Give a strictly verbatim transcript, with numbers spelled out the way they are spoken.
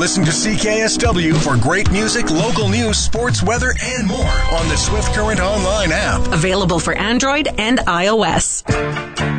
Listen to C K S W for great music, local news, sports, weather, and more on the Swift Current Online app. Available for Android and iOS.